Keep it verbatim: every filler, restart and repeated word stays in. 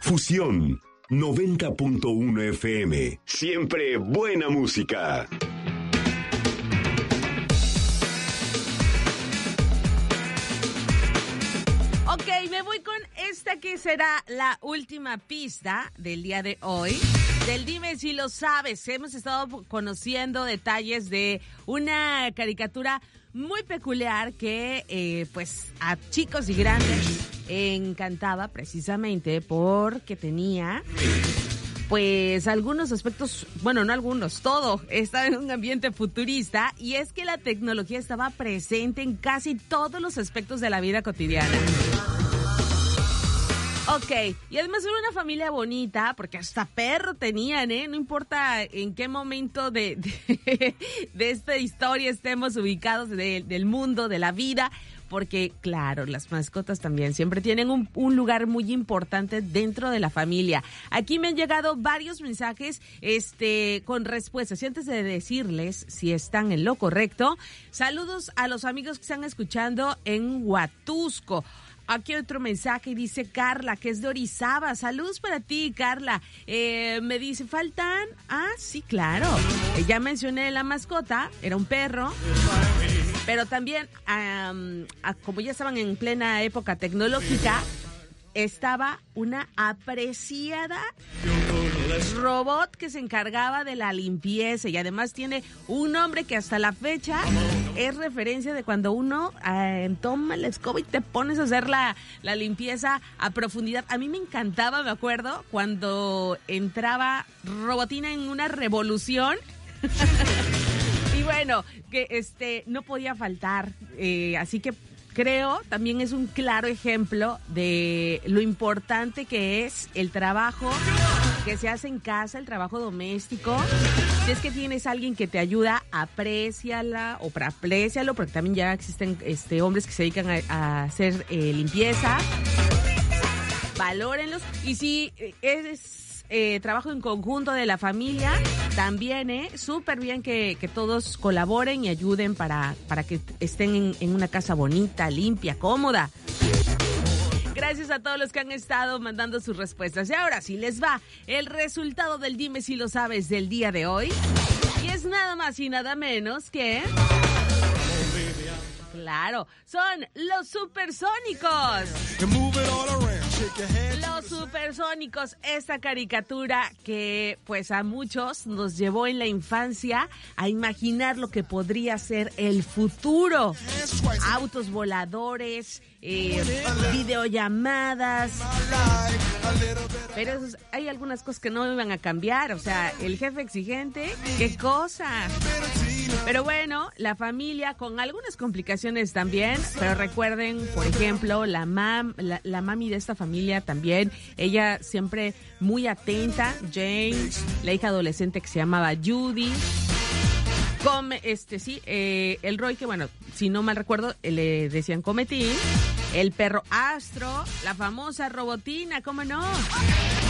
Fusión noventa punto uno F M. Siempre buena música. Ok, me voy con esta que será la última pista del día de hoy. Del Dime Si Lo Sabes. Hemos estado conociendo detalles de una caricatura muy peculiar que eh, pues a chicos y grandes encantaba precisamente porque tenía pues algunos aspectos, bueno, no algunos, todo estaba en un ambiente futurista, y es que la tecnología estaba presente en casi todos los aspectos de la vida cotidiana. Ok, y además era una familia bonita, porque hasta perro tenían, ¿eh? No importa en qué momento de, de, de esta historia estemos ubicados de, del mundo, de la vida, porque, claro, las mascotas también siempre tienen un, un lugar muy importante dentro de la familia. Aquí me han llegado varios mensajes este, con respuestas. Y antes de decirles si están en lo correcto, saludos a los amigos que están escuchando en Huatusco. Aquí otro mensaje, dice Carla, que es de Orizaba. Saludos para ti, Carla. Eh, me dice, ¿faltan? Ah, sí, claro. Eh, ya mencioné la mascota, era un perro. Pero también, um, como ya estaban en plena época tecnológica, estaba una apreciada robot que se encargaba de la limpieza, y además tiene un nombre que hasta la fecha es referencia de cuando uno eh, toma la escoba y te pones a hacer la, la limpieza a profundidad. A mí me encantaba, me acuerdo, cuando entraba Robotina en una revolución. Y bueno, que este no podía faltar, eh, así que creo también es un claro ejemplo de lo importante que es el trabajo que se hace en casa, el trabajo doméstico. Si es que tienes a alguien que te ayuda, apréciala o aprécialo, porque también ya existen este, hombres que se dedican a, a hacer eh, limpieza. Valórenlos. Y si es eh, trabajo en conjunto de la familia, también, ¿eh? Súper bien que, que todos colaboren y ayuden para, para que estén en, en una casa bonita, limpia, cómoda. Gracias a todos los que han estado mandando sus respuestas. Y ahora sí les va el resultado del Dime Si Lo Sabes del día de hoy. Y es nada más y nada menos que... Claro, son los Supersónicos. Los Supersónicos, esta caricatura que pues a muchos nos llevó en la infancia a imaginar lo que podría ser el futuro. Autos voladores, eh, videollamadas. Pero esos, hay algunas cosas que no iban a cambiar. O sea, el jefe exigente, qué cosa. Pero bueno, la familia con algunas complicaciones también, pero recuerden, por ejemplo, la mam, la, la mami de esta familia también, ella siempre muy atenta, Jane, la hija adolescente que se llamaba Judy, come, este sí, eh, el Roy, que bueno, si no mal recuerdo, le decían Cometín, el perro Astro, la famosa Robotina, ¿cómo no?